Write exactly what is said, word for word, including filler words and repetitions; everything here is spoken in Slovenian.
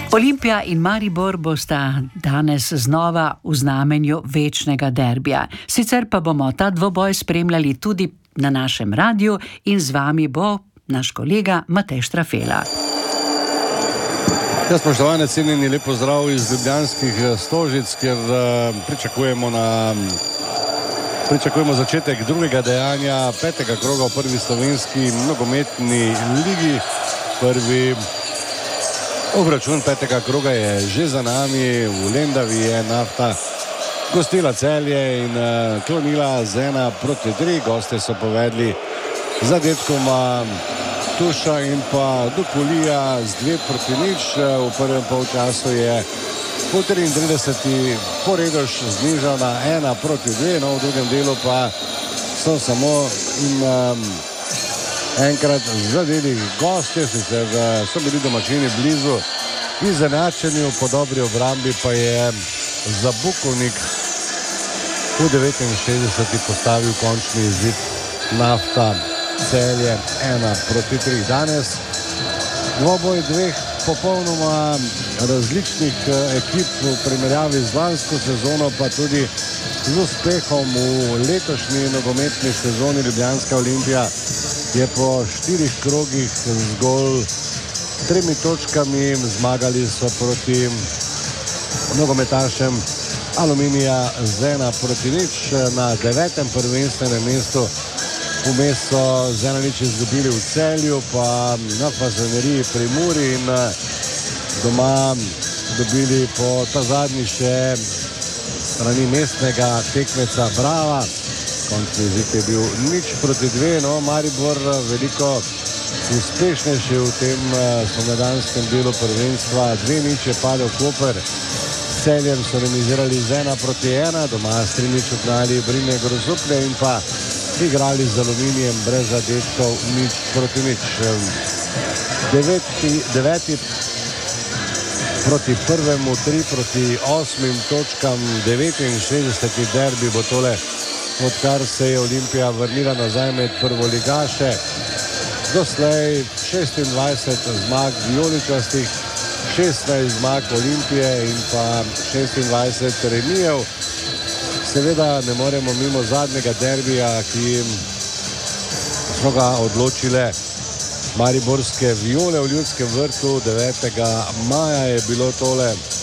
Olimpija in Maribor bosta danes znova v znamenju večnega derbija. Sicer pa bomo ta dvoboj spremljali tudi na našem radiju in z vami bo naš kolega Matej Štrafela. Ja, spoštovane, cenjeni, lep pozdrav iz ljubljanskih Stožic, kjer uh, pričakujemo na pričakujemo začetek drugega dejanja petega kroga v prvi slovenski nogometni ligi. Prvi obračun petega kroga je že za nami. V Lendavi je Nafta gostila Celje in uh, klonila z ena proti tri. Goste so povedli zadetkoma Tuša in pa Dukulija z dve proti nič. V prvem polčasu je po triintrideseti Poredoš znižal na ena proti dve, no v drugem delu pa so samo in um, enkrat zadeli gostje, sicer so bili domačini blizu izenačenju, po dobri obrambi pa je za Bukovnik v devetinšestdeseti postavil končni izid Nafta Celje ena proti tri. Danes dvoboj dveh popolnoma različnih ekip v primerjavi z lansko sezono, pa tudi z uspehom v letošnji nogometni sezoni. Ljubljanska Olimpija je po štirih krogih zgolj tremi točkami zmagali so proti nogometašem Aluminija z ena proti nič na devetem prvenstvenem mestu. Vmes so z ena nič izgubili v Celju, pa na Fazaneriji pri Muri in doma dobili po ta zadnji še strani mestnega tekmeca Brava. Končni izid je bil nič proti dve, no Maribor veliko uspešnejši v tem spomladanskem delu prvenstva. Dve nič je padel Koper. S Celjem so remizirali z ena proti ena, doma s tri nič uknali Brine Grozuplje in pa igrali z Aluminijem brez zadetkov nič proti nič. Deveti, deveti proti prvemu, tri proti osmim točkam, devetinšestdeseti derbi bo tole, odkar se je Olimpija vrnila nazaj med prvoligaše. Doslej šestindvajset zmag vijoličastih, šestnajst zmag Olimpije in pa šestindvajset remijev. Seveda ne moremo mimo zadnjega derbija, ki smo ga odločile mariborske Viole v Ljudskem vrtu. devetega maja je bilo tole.